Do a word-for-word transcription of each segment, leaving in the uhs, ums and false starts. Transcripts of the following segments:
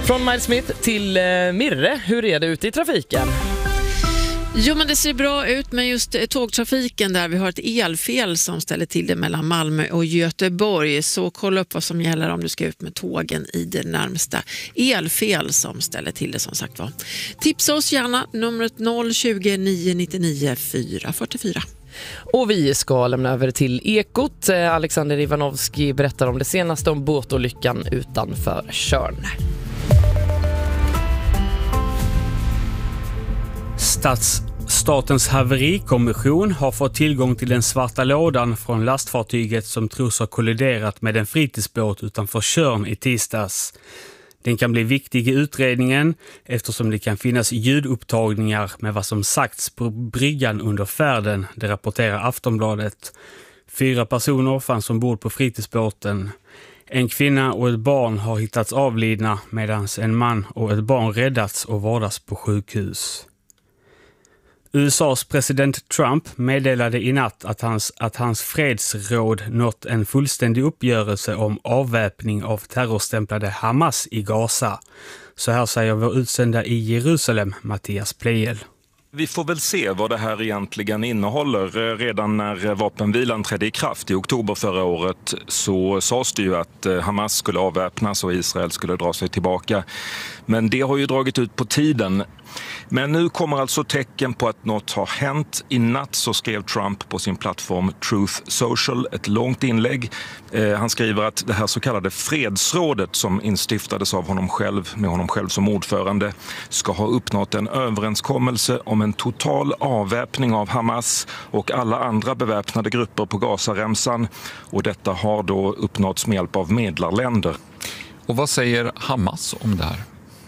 Från Miles Smith till eh, Mirre, hur är det ute i trafiken? Jo, men det ser bra ut med just tågtrafiken där. Vi har ett elfel som ställer till det mellan Malmö och Göteborg. Så kolla upp vad som gäller om du ska ut med tågen i det närmsta. Elfel som ställer till det som sagt var. Tipsa oss gärna numret noll tjugo nio nittionio fyra fyrtiofyra. Och vi ska lämna över till Ekot. Alexander Ivanovski berättar om det senaste om båtolyckan utanför Tjörn. Stats, Statens haverikommission har fått tillgång till den svarta lådan från lastfartyget som tros ha kolliderat med en fritidsbåt utanför Tjörn i tisdags. Den kan bli viktig i utredningen eftersom det kan finnas ljudupptagningar med vad som sagts på bryggan under färden, det rapporterar Aftonbladet. Fyra personer fanns ombord på fritidsbåten. En kvinna och ett barn har hittats avlidna medan en man och ett barn räddats och vårdas på sjukhus. U S A:s president Trump meddelade i natt att hans, att hans fredsråd nått en fullständig uppgörelse om avväpning av terrorstämplade Hamas i Gaza. Så här säger vår utsända i Jerusalem, Mattias Plejel. Vi får väl se vad det här egentligen innehåller. Redan när vapenvilan trädde i kraft i oktober förra året så sades det ju att Hamas skulle avväpnas och Israel skulle dra sig tillbaka. Men det har ju dragit ut på tiden. Men nu kommer alltså tecken på att något har hänt. I natt så skrev Trump på sin plattform Truth Social ett långt inlägg. Eh, han skriver att det här så kallade fredsrådet som instiftades av honom själv, med honom själv som ordförande, ska ha uppnått en överenskommelse om en total avväpning av Hamas och alla andra beväpnade grupper på Gazaremsan. Och detta har då uppnåtts med hjälp av medlarländer. Och vad säger Hamas om det här?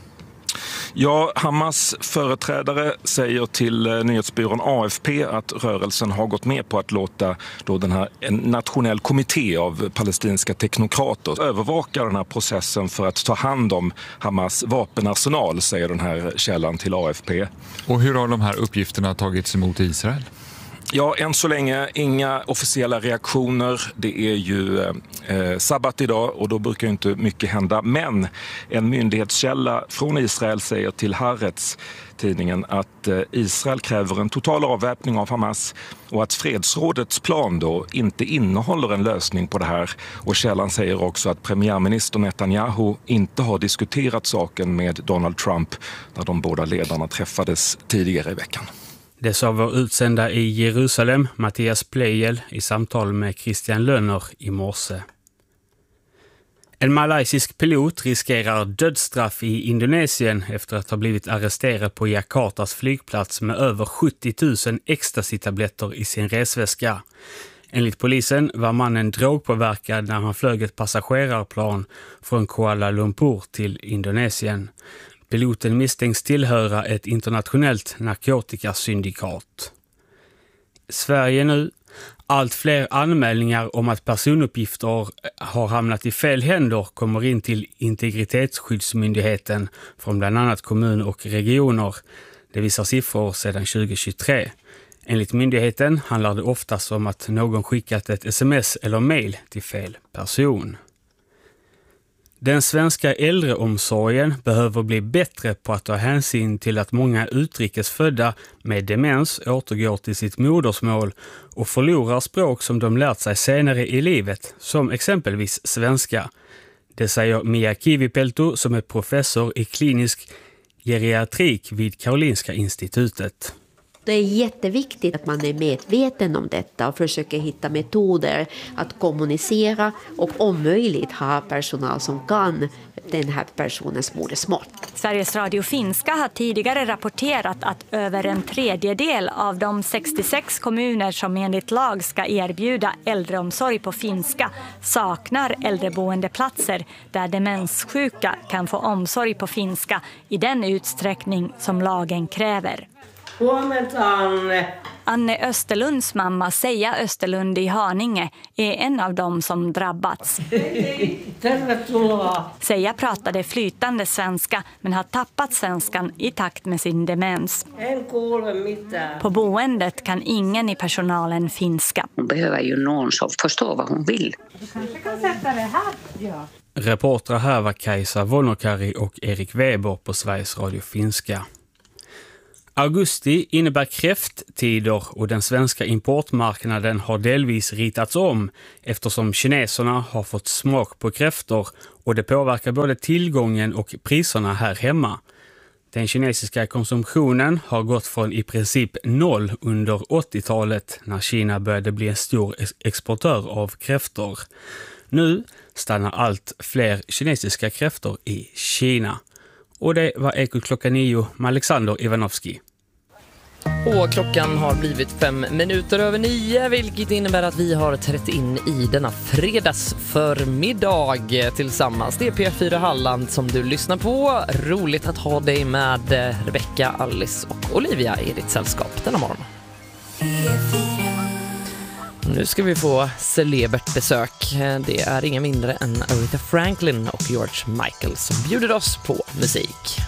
Ja, Hamas företrädare säger till nyhetsbyrån A F P att rörelsen har gått med på att låta då den här, en nationell kommitté av palestinska teknokrater övervaka den här processen för att ta hand om Hamas vapenarsenal, säger den här källan till A F P. Och hur har de här uppgifterna tagits emot Israel? Ja, än så länge inga officiella reaktioner. Det är ju eh, sabbat idag och då brukar ju inte mycket hända. Men en myndighetskälla från Israel säger till Haaretz, tidningen, att eh, Israel kräver en total avväpning av Hamas och att fredsrådets plan då inte innehåller en lösning på det här. Och källan säger också att premiärminister Netanyahu inte har diskuterat saken med Donald Trump när de båda ledarna träffades tidigare i veckan. Det sa vår utsända i Jerusalem, Mattias Plejel, i samtal med Christian Lönner i morse. En malaysisk pilot riskerar dödsstraff i Indonesien efter att ha blivit arresterad på Jakartas flygplats med över sjuttio tusen ecstasy-tabletter i sin resväska. Enligt polisen var mannen drogpåverkad när han flög ett passagerarplan från Kuala Lumpur till Indonesien. Piloten misstänks tillhöra ett internationellt narkotikasyndikat. Sverige nu. Allt fler anmälningar om att personuppgifter har hamnat i fel händer kommer in till Integritetsskyddsmyndigheten från bland annat kommuner och regioner. Det visar siffror sedan tjugo tjugotre. Enligt myndigheten handlar det oftast om att någon skickat ett sms eller mail till fel person. Den svenska äldreomsorgen behöver bli bättre på att ta hänsyn till att många utrikesfödda med demens återgår till sitt modersmål och förlorar språk som de lärt sig senare i livet, som exempelvis svenska. Det säger Mia Kivipelto som är professor i klinisk geriatrik vid Karolinska institutet. Det är jätteviktigt att man är medveten om detta och försöker hitta metoder att kommunicera och om möjligt ha personal som kan den här personens modersmål. Sveriges Radio Finska har tidigare rapporterat att över en tredjedel av de sextiosex kommuner som enligt lag ska erbjuda äldreomsorg på finska saknar äldreboendeplatser där demenssjuka kan få omsorg på finska i den utsträckning som lagen kräver. Anne Österlunds mamma Seija Österlund i Haninge är en av dem som drabbats. Seija pratade flytande svenska men har tappat svenskan i takt med sin demens. På boendet kan ingen i personalen finska. Hon behöver ju någon som förstår vad hon vill. Du kanske kan sätta det här. Ja. Reportrar här var Kajsa Vonokari och Erik Weber på Sveriges Radio Finska. Augusti innebär kräfttider och den svenska importmarknaden har delvis ritats om eftersom kineserna har fått smak på kräftor och det påverkar både tillgången och priserna här hemma. Den kinesiska konsumtionen har gått från i princip noll under åttiotalet när Kina började bli en stor exportör av kräftor. Nu stannar allt fler kinesiska kräftor i Kina. Och det var Ekot klockan nio med Alexander Ivanovski. Och klockan har blivit fem minuter över nio, vilket innebär att vi har trätt in i denna fredagsförmiddag tillsammans. Det är P fyra Halland som du lyssnar på. Roligt att ha dig med, Rebecca, Alice och Olivia i ditt sällskap denna morgon. Nu ska vi få celebert besök. Det är inga mindre än Aretha Franklin och George Michael som bjuder oss på musik.